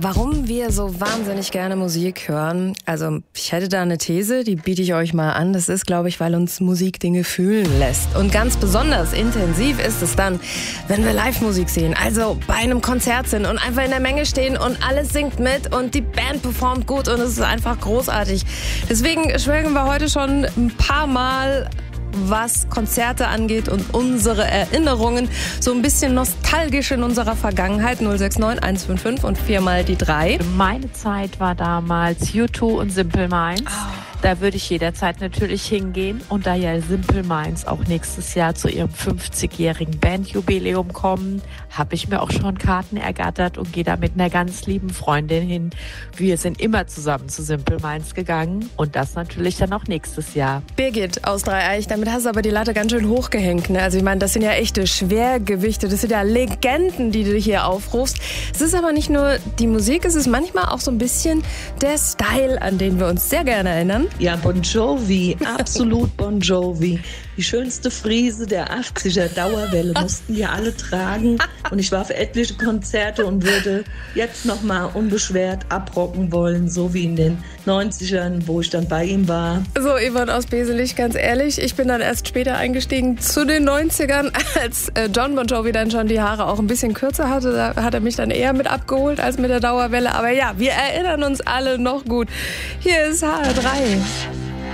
Warum wir so wahnsinnig gerne Musik hören, also ich hätte da eine These, die biete ich euch mal an. Das ist, glaube ich, weil uns Musik Dinge fühlen lässt. Und ganz besonders intensiv ist es dann, wenn wir Live-Musik sehen, also bei einem Konzert sind und einfach in der Menge stehen und alles singt mit und die Band performt gut und es ist einfach großartig. Deswegen schwelgen wir heute schon ein paar Mal, was Konzerte angeht und unsere Erinnerungen, so ein bisschen nostalgisch in unserer Vergangenheit. 069 155 und 4 mal die 3. Meine Zeit war damals U2 und Simple Minds. Da würde ich jederzeit natürlich hingehen. Und da ja Simple Minds auch nächstes Jahr zu ihrem 50-jährigen Bandjubiläum kommen, habe ich mir auch schon Karten ergattert und gehe da mit einer ganz lieben Freundin hin. Wir sind immer zusammen zu Simple Minds gegangen und das natürlich dann auch nächstes Jahr. Birgit aus Dreieich, damit hast du aber die Latte ganz schön hochgehängt. Ne? Also ich meine, das sind ja echte Schwergewichte, das sind ja Legenden, die du hier aufrufst. Es ist aber nicht nur die Musik, es ist manchmal auch so ein bisschen der Style, an den wir uns sehr gerne erinnern. Ja, Bon Jovi, absolut Bon Jovi. Die schönste Frise der 80er Dauerwelle mussten wir alle tragen. Und ich war für etliche Konzerte und würde jetzt nochmal unbeschwert abrocken wollen, so wie in den 90ern, wo ich dann bei ihm war. So, Yvonne aus Beselich, ganz ehrlich, ich bin dann erst später eingestiegen zu den 90ern, als John Bon Jovi dann schon die Haare auch ein bisschen kürzer hatte. Da hat er mich dann eher mit abgeholt als mit der Dauerwelle. Aber ja, wir erinnern uns alle noch gut. Hier ist HR3.